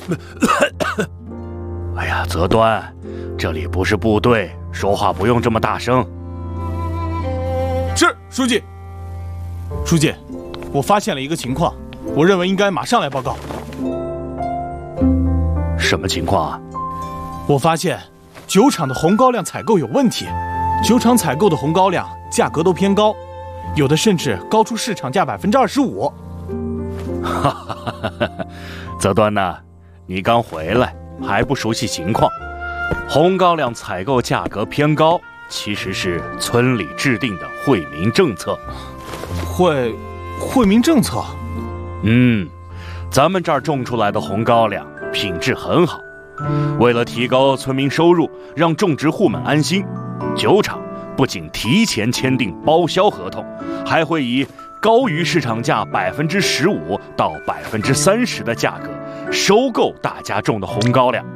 哎呀，泽端，这里不是部队，说话不用这么大声。 是，书记。书记，我发现了一个情况，我认为应该马上来报告。 什么情况啊？ 我发现酒厂的红高粱采购有问题，酒厂采购的红高粱价格都偏高，有的甚至高出市场价25%。 泽端呐，你刚回来还不熟悉情况。红高粱采购价格偏高，其实是村里制定的惠民政策。 惠民政策？ 咱们这儿种出来的红高粱品质很好，为了提高村民收入，让种植户们安心，酒厂不仅提前签订包销合同，还会以高于市场价15%到30%的价格收购大家种的红高粱。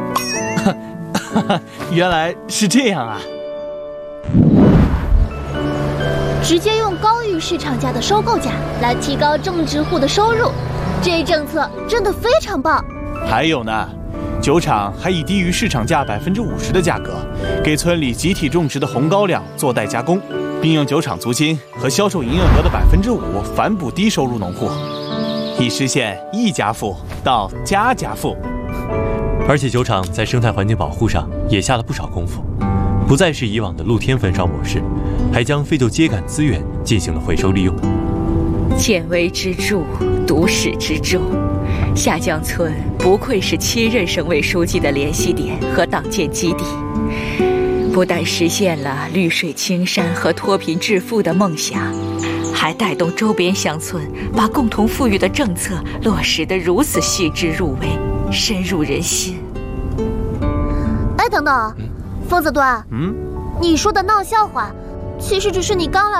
原来是这样啊！ 直接用高于市场价的收购价来提高种植户的收入，这一政策真的非常棒。 还有呢，酒厂还以低于市场价50%的价格，给村里集体种植的红高粱做代加工，并用酒厂租金和销售营业额的5%反哺低收入农户，以实现一家富到家家富。 而且酒厂在生态环境保护上也下了不少功夫，不再是以往的露天焚烧模式，还将废旧秸秆资源进行了回收利用。 见微知著，读史之重。下江村不愧是7任省委书记的联系点和党建基地，不但实现了绿水青山和脱贫致富的梦想，还带动周边乡村把共同富裕的政策落实得如此细致入微，深入人心。 哎，等等，疯子端，你说的闹笑话，其实只是你刚来